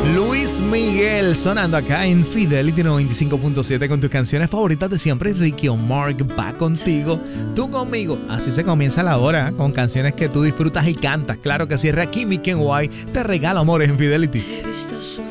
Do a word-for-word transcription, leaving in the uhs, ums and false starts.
Luis Miguel sonando acá en Fidelity noventa y cinco punto siete con tus canciones favoritas de siempre. Ricky Omar va contigo, tú conmigo. Así se comienza la hora, ¿eh? Con canciones que tú disfrutas y cantas. Claro que sí, Rakim y Ken White te regala amores en Fidelity.